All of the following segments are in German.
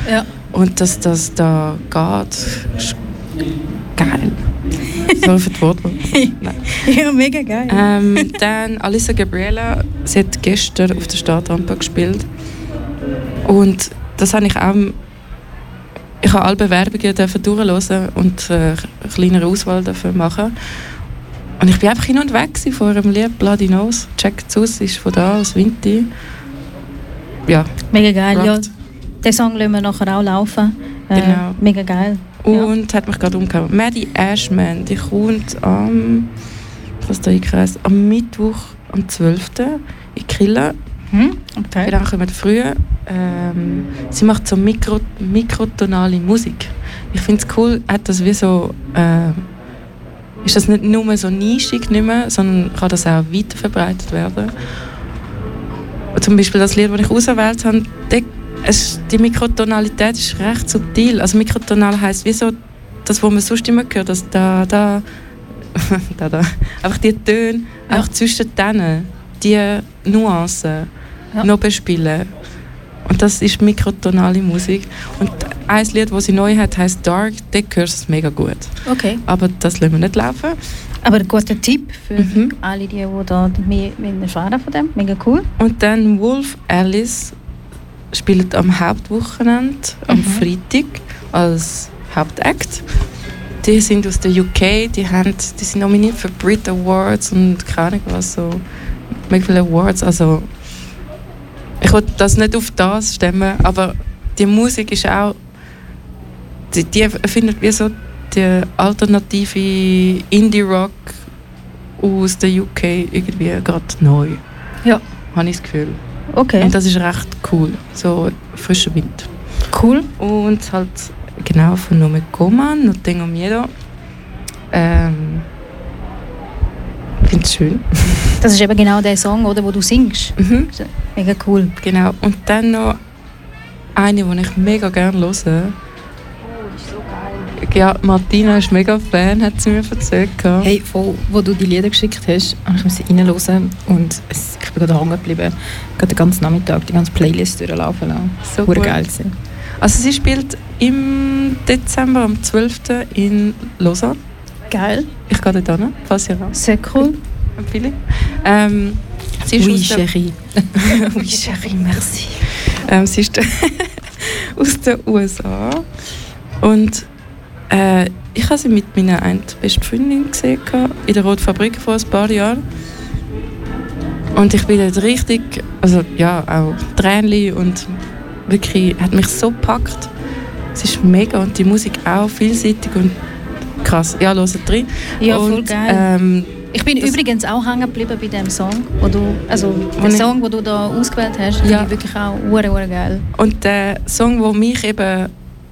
Ja. Und dass das da geht, ist geil. So für die Worte. Ja, mega geil. Dann Alissa Gabriela, sie hat gestern auf der Startrampe gespielt. Und das habe ich auch... Ich habe alle Bewerbungen durchhören und eine kleinere Auswahl dafür machen. Und ich war einfach hin und weg vor einem Lied, Bloody Nose. Checkt es aus, ist von da, aus Vinti. Ja. Mega geil, Rockt. ja. Den Song lassen wir nachher auch laufen. Genau. Mega geil. Und hat mich gerade umgehauen. Maddie Ashman, die kommt am Mittwoch, am 12. in Kille. Okay. Dann kommen wir früher. Sie macht so mikrotonale Musik. Ich finde es cool, hat das wie so... ist das nicht nur so nischig nicht mehr, sondern kann das auch weiter verbreitet werden. Und zum Beispiel das Lied, das ich ausgewählt habe, die Mikrotonalität ist recht subtil. Also mikrotonal heisst wie so das, was man sonst immer hört, das da. Einfach die Töne, auch zwischen denen, die Nuancen noch bespielen. Und das ist mikrotonale Musik. Und ein Lied, das sie neu hat, heisst Dark, da hörst du es mega gut. Okay. Aber das lassen wir nicht laufen. Aber ein guter Tipp für alle, die da mehr erfahren von dem. Mega cool. Und dann Wolf Alice spielt am Hauptwochenende, am Freitag, als Hauptakt. Die sind aus der UK, die sind nominiert für Brit Awards und keine Ahnung was, so mega viele Awards. Also, ich wollte das nicht auf das stemmen, aber die Musik ist auch, die erfindet wie so die alternative Indie-Rock aus der UK irgendwie gerade neu. Ja. Habe ich das Gefühl. Okay. Und das ist recht cool, so frischer Wind. Cool. Und halt genau von Nome Goma, No Tengo Miedo. Ich finde es schön. Das ist eben genau der Song, oder, wo du singst. Mega cool. Genau. Und dann noch eine, die ich mega gerne höre. Oh, die ist so geil. Ja, Martina ist mega Fan, hat sie mir erzählt. Hey, wo du die Lieder geschickt hast, habe ich sie reinhören und ich bin gerade hängen geblieben. Gerade den ganzen Nachmittag die ganze Playlist durchlaufen lassen. So gut. Geil. Also sie spielt im Dezember, am 12. in Lausanne. Geil. Ich gehe dort hin, falls ihr raus. Sehr cool. Empfehle. Sie ist Oui, aus der... chérie. Oui, chérie, merci. Sie ist aus den USA. Und ich habe sie mit meiner besten Freundin gesehen in der Roten Fabrik vor ein paar Jahren. Und ich bin dort richtig, also ja, auch Tränchen und wirklich, hat mich so gepackt. Es ist mega und die Musik auch vielseitig und krass. Ja, hört rein. Ja, voll und, geil. Ich bin übrigens auch hängen geblieben bei dem Song, den Song, den du da ausgewählt hast, finde ich wirklich auch ure geil. Und der Song, wo mich eben,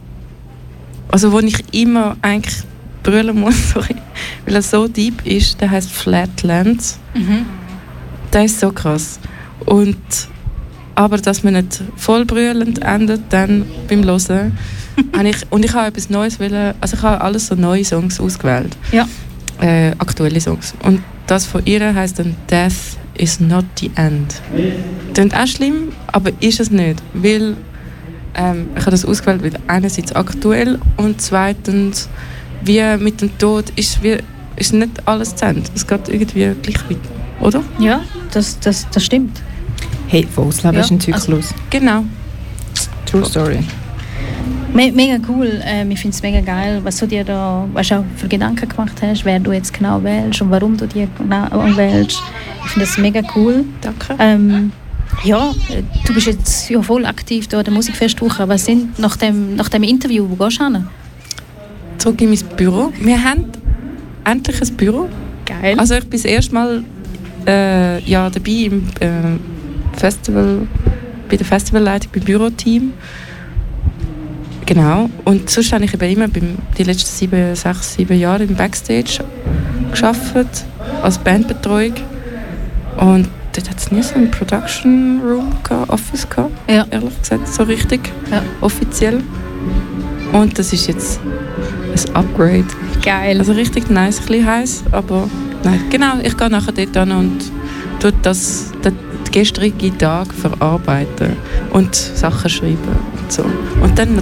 also wo ich immer eigentlich brüllen muss, sorry, weil er so deep ist, der heißt Flatlands. Der ist so krass. Aber dass man nicht voll brüllend endet dann beim Hören, ich habe etwas Neues wollen, also ich habe alles so neue Songs ausgewählt. Ja. Aktuelle Songs. Und das von ihr heisst dann Death is not the end. Klingt auch schlimm, aber ist es nicht. Weil ich habe das ausgewählt, weil einerseits aktuell und zweitens wie mit dem Tod ist nicht alles zu Ende. Es geht irgendwie gleich weiter, oder? Ja, das stimmt. Hey, das Leben ist ein Zyklus. Also, genau. True Story. Mega cool. Ich finde es mega geil, was du dir da auch für Gedanken gemacht hast, wer du jetzt genau wählst und warum du die genau wählst. Ich finde das mega cool. Danke. Ja, du bist jetzt ja voll aktiv da an der Musikfestwoche. Was sind nach dem Interview, wo gehst du hin? Zurück in mein Büro. Wir haben endlich ein Büro. Geil. Also ich bin das erste Mal dabei im Festival, bei der Festivalleitung, beim Büroteam. Genau. Und sonst habe ich eben immer die letzten 7 Jahre im Backstage gearbeitet, als Bandbetreuung. Und dort hat es nie so einen Production Room gehabt, Office gehabt, ehrlich gesagt, so richtig, offiziell. Und das ist jetzt ein Upgrade. Geil. Also richtig nice, ein bisschen heiß, aber nein. Genau, ich gehe nachher dort hin und tue den gestrigen Tag verarbeiten und Sachen schreiben und so. Und dann